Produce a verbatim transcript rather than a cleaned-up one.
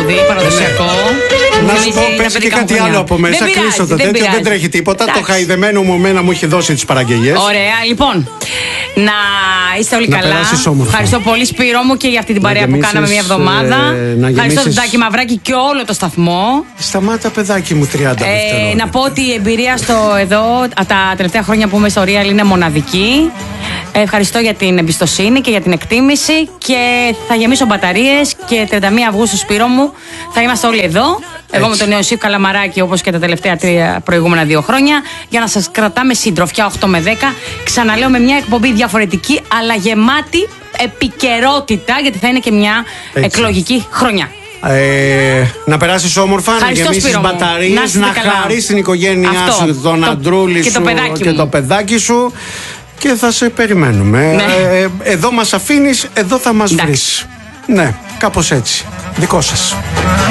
δηλαδή, παραδοσιακό. Να σου πω, πέσει και κάτι άλλο από μέσα. Κλείσω το τέτοιο, δεν τρέχει τίποτα. Το χαϊδεμένο μου μένα μου έχει δώσει τις παραγγελίες. Ωραία, λοιπόν. Να είστε όλοι να καλά. Ευχαριστώ πολύ, Σπύρο μου, και για αυτή την παρέα που κάναμε μια εβδομάδα. Ε, Ευχαριστώ τον Τάκη Μαυράκη και όλο το σταθμό. Σταμάτα, παιδάκι μου, τριάντα δευτερόλεπτα. Ε, να πω ότι η εμπειρία στο εδώ τα τελευταία χρόνια που είμαι στο Real είναι μοναδική. Ευχαριστώ για την εμπιστοσύνη και για την εκτίμηση. Και θα γεμίσω μπαταρίες. Και τριάντα μία Αυγούστου, Σπύρο μου, θα είμαστε όλοι εδώ. Εγώ έτσι. Με τον Ιωσήφ Καλαμαράκη, όπως και τα τελευταία τρία προηγούμενα δύο χρόνια, για να σας κρατάμε συντροφιά οκτώ με δέκα. Ξαναλέω, με μια εκπομπή διαφορετική, αλλά γεμάτη επικαιρότητα, γιατί θα είναι και μια έτσι. Εκλογική χρονιά. Ε, να περάσεις όμορφα, ευχαριστώ, να γεμίσεις μπαταρίες, να, να χαρείς την οικογένειά αυτό, σου, τον το, αντρούλη και σου το και το παιδάκι σου. Και θα σε περιμένουμε. Ναι. Ε, εδώ μας αφήνεις, εδώ θα μας βρεις. Ναι, κάπως έτσι. Δικό σας.